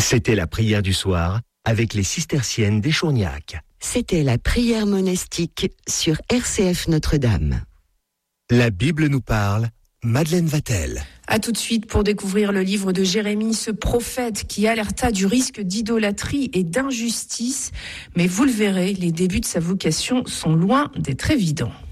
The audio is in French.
C'était la prière du soir avec les cisterciennes d'Échourgnac. C'était la prière monastique sur RCF Notre-Dame. La Bible nous parle, Madeleine Vatel. À tout de suite pour découvrir le livre de Jérémie, ce prophète qui alerta du risque d'idolâtrie et d'injustice. Mais vous le verrez, les débuts de sa vocation sont loin d'être évidents.